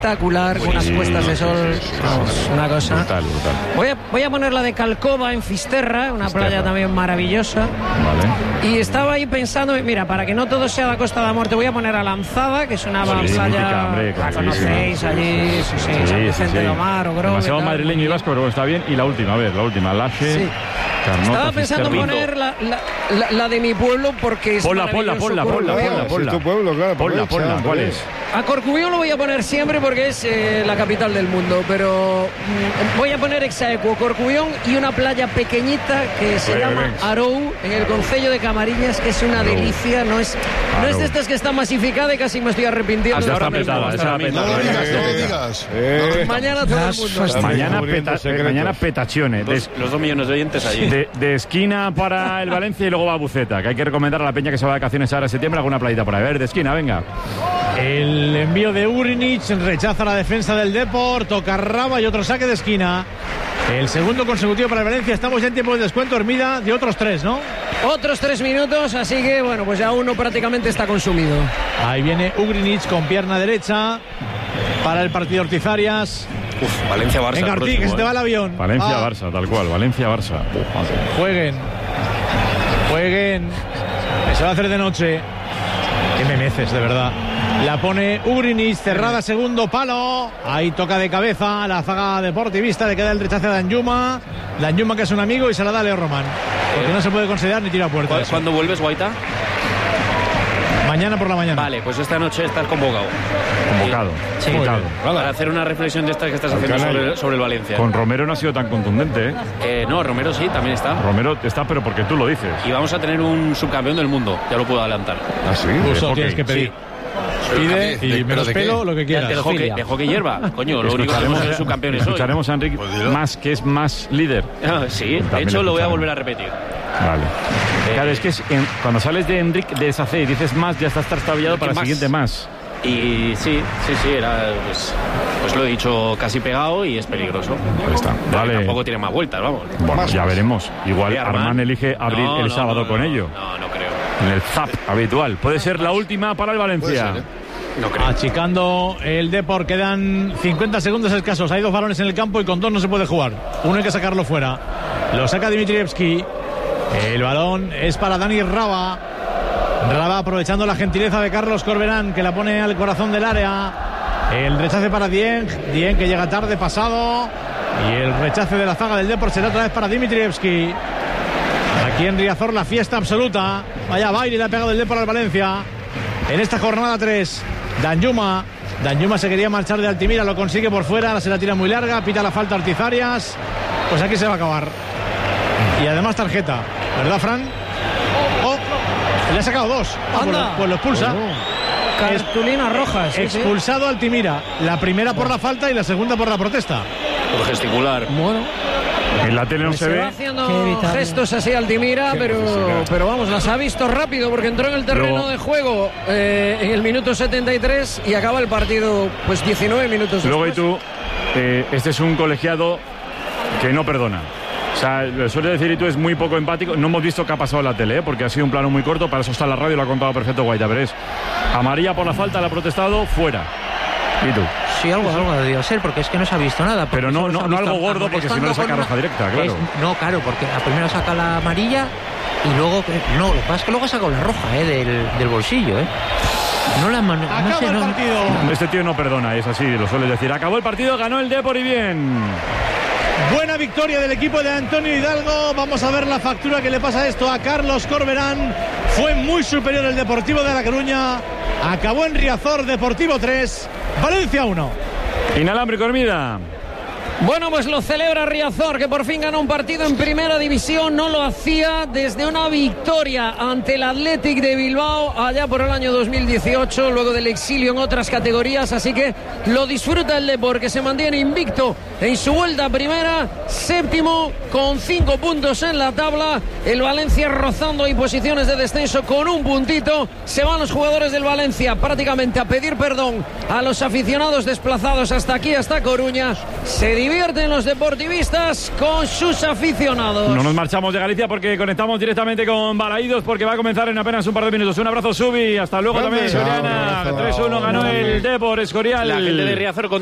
espectacular, con unas puestas de sol, vamos, una cosa brutal. Voy a poner la de Calcova en Fisterra, una playa también maravillosa. Vale. Y estaba ahí pensando, mira, para que no todo sea la Costa da Morte, voy a poner a Lanzada, que es una playa, la conocéis allí, San Vicente del Mar, o Grove. Demasiado madrileño y vasco, pero está bien. Y la última, Lache. Sí. Carnota, estaba pensando en poner la de mi pueblo porque es ponla. tu pueblo, claro. Ponla. ¿Cuál es? A Corcubión lo voy a poner siempre porque es la capital del mundo, pero voy a poner Exaequo, Corcubión y una playa pequeñita que se llama Arou, en el concello de Camariñas, que es una delicia, no es de estas que está masificada y casi me estoy arrepintiendo. Está petada, No lo digas. Mañana todo el mundo. Mañana petachione. Los 2 millones de oyentes allí. De esquina para el Valencia y luego va a Buceta, que hay que recomendar a la peña que se va de vacaciones ahora en septiembre, alguna playita por ahí. A ver, de esquina, venga. El envío de Ugrinic rechaza la defensa del Depor, toca Raba y otro saque de esquina. El segundo consecutivo para el Valencia. Estamos ya en tiempo de descuento, Hermida, de otros 3, ¿no? Otros 3 minutos, así que bueno, pues ya uno prácticamente está consumido. Ahí viene Ugrinic con pierna derecha para el partido Ortizarias. Valencia-Barça. Venga, Ortiz, que se te va el avión. Valencia-Barça, tal cual, Valencia-Barça. Jueguen. Que se va a hacer de noche. Qué memeces, de verdad. La pone Ugrinic, cerrada, segundo palo. Ahí toca de cabeza a la zaga deportivista. Le queda el rechace a Danjuma. Danjuma, que es un amigo, y se la da a Leo Román. Porque no se puede considerar ni tira a puerta. ¿Cuándo vuelves, Guaita? Mañana por la mañana. Vale, pues esta noche estás convocado. Sí. Para hacer una reflexión de estas que estás haciendo sobre el Valencia. Con Romero no ha sido tan contundente, ¿eh? No, Romero sí, también está. Romero está, pero porque tú lo dices. Y vamos a tener un subcampeón del mundo, ya lo puedo adelantar. ¿Ah, sí? Eso tienes que pedir. Sí. Pide y menos pelo, lo que quieras. De hockey hierba. Coño, lo único que tenemos es subcampeones hoy. Escucharemos a Enrique que es más líder. Sí, de hecho lo voy a volver a repetir. Vale. Claro, es que cuando sales de Enrique de esa C y dices más, ya estás trastabillado para el siguiente más. Y sí, era pues lo he dicho casi pegado y es peligroso. Ahí está. Vale. Tampoco tiene más vueltas, vamos. Bueno, ya veremos. Igual Armán elige abrir el sábado con ello. No creo. En el zap habitual. Puede ser la última para el Valencia. No creo. Achicando el Depor, quedan 50 segundos escasos. Hay 2 balones en el campo y con 2 no se puede jugar. Uno hay que sacarlo fuera. Lo saca Dimitrievski. El balón es para Dani Raba. Raba aprovechando la gentileza de Carlos Corberán, que la pone al corazón del área. El rechace para Dieng que llega tarde, pasado. Y el rechace de la zaga del Depor será otra vez para Dimitrievski. Aquí en Riazor la fiesta absoluta. Vaya baile le ha pegado el Depor al Valencia en esta jornada 3. Danjuma se quería marchar de Altimira, lo consigue por fuera, ahora se la tira muy larga, pita la falta Ortizarias. Pues aquí se va a acabar. Y además tarjeta, ¿verdad, Fran? Le ha sacado 2. Pues lo expulsa. Cartulina roja. Expulsado Altimira. La primera por la falta y la segunda por la protesta. Por gesticular. Bueno. En la tele no se ve. Va haciendo gestos así Altimira, pero vamos, las ha visto rápido porque entró en el terreno de juego en el minuto 73 y acaba el partido pues 19 minutos Luego después. este es un colegiado que no perdona. O sea, lo suele decir y tú es muy poco empático. No hemos visto qué ha pasado en la tele, porque ha sido un plano muy corto. Para eso está la radio, lo ha contado perfecto Guaita. Pero es amarilla por la falta, la ha protestado, fuera. ¿Y tú? Sí, algo debió ser, porque es que no se ha visto nada. Pero no algo gordo, porque si no le saca roja directa, claro. Claro, porque primero saca la amarilla y luego... No, lo que pasa es que luego ha sacado la roja del bolsillo, No la mano. Acaba el partido. Este tío no perdona, es así, lo suele decir. Acabó el partido, ganó el Depor y bien. Buena victoria del equipo de Antonio Hidalgo. Vamos a ver la factura que le pasa esto a Carlos Corberán. Fue muy superior el Deportivo de La Coruña. Acabó en Riazor, Deportivo 3, Valencia 1. Inalámbrico, Hermida. Bueno, pues lo celebra Riazor, que por fin ganó un partido en primera división. No lo hacía desde una victoria ante el Athletic de Bilbao allá por el año 2018, luego del exilio en otras categorías. Así que lo disfruta el Depor, que se mantiene invicto en su vuelta a primera, séptimo con 5 puntos en la tabla. El Valencia rozando en posiciones de descenso con un puntito. Se van los jugadores del Valencia prácticamente a pedir perdón a los aficionados desplazados hasta aquí, hasta Coruña. Se Se divierten los deportivistas con sus aficionados. No nos marchamos de Galicia porque conectamos directamente con Balaídos porque va a comenzar en apenas un par de minutos. Un abrazo, Subi. Hasta luego también, Soriana. 3-1 ganó el Depor Escorial. La gente de Riazor